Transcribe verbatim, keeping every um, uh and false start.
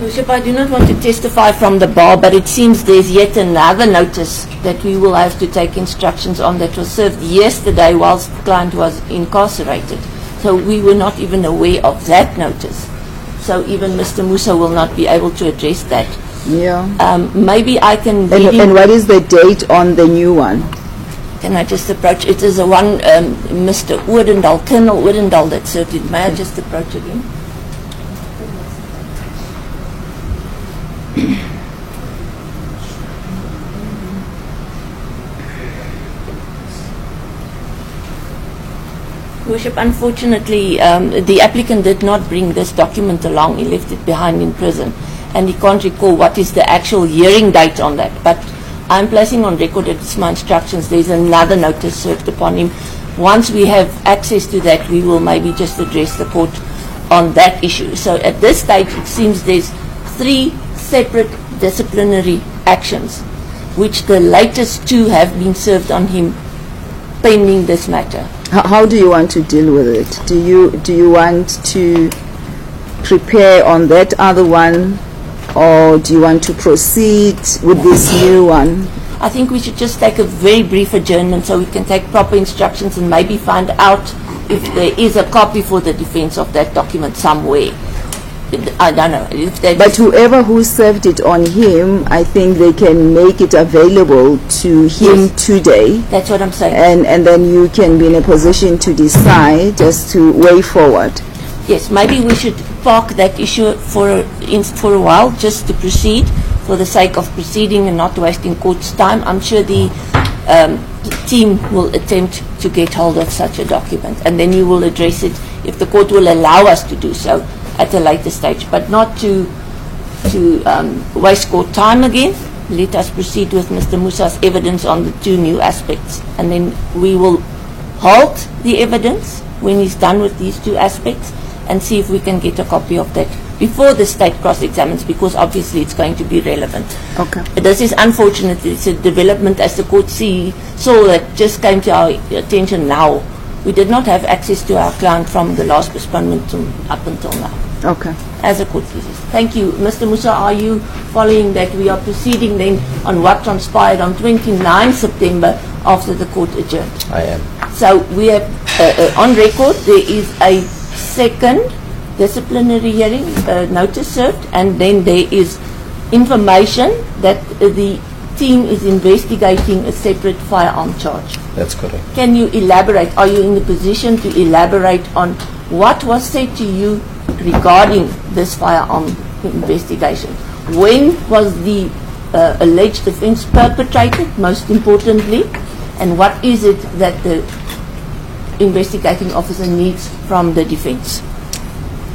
Bishop, I do not want to testify from the bar, but it seems there's yet another notice that we will have to take instructions on that was served yesterday whilst the client was incarcerated. So we were not even aware of that notice. So even Mister Musa will not be able to address that. Yeah. Um, maybe I can... And, and what is the date on the new one? Can I just approach? It is the one, um, Mister Oudendal, Colonel Oudendal that served it. May I just approach again? Worship, unfortunately, um, the applicant did not bring this document along. He left it behind in prison, and he can't recall what is the actual hearing date on that. But I'm placing on record that it's my instructions. There's another notice served upon him. Once we have access to that, we will maybe just address the court on that issue. So at this stage, it seems there's three separate disciplinary actions, which the latest two have been served on him pending this matter. How, how do you want to deal with it? Do you do you want to prepare on that other one, or do you want to proceed with this new one? I think we should just take a very brief adjournment so we can take proper instructions and maybe find out if there is a copy for the defense of that document somewhere. I don't know. If that but whoever who served it on him, I think they can make it available to him yes. today. That's what I'm saying. And, and then you can be in a position to decide as to way forward. Yes, maybe we should park that issue for a, in, for a while just to proceed for the sake of proceeding and not wasting court's time. I'm sure the, um, the team will attempt to get hold of such a document, and then you will address it if the court will allow us to do so at a later stage, but not to to um, waste court time again. Let us proceed with Mister Musa's evidence on the two new aspects, and then we will halt the evidence when he's done with these two aspects and see if we can get a copy of that before the state cross-examines, because obviously it's going to be relevant. Okay. This is unfortunate. It's a development, as the court see, saw, that just came to our attention now. We did not have access to our client from the last postponement to up until now. Okay. As a court pleases. Thank you. Mister Musa, are you following that we are proceeding then on what transpired on twenty-ninth September after the court adjourned? I am. So we have, uh, uh, on record, there is a second disciplinary hearing uh, notice served, and then there is information that uh, the team is investigating a separate firearm charge. That's correct. Can you elaborate? Are you in the position to elaborate on what was said to you regarding this firearm investigation? When was the uh, alleged offence perpetrated, most importantly, and what is it that the investigating officer needs from the defence?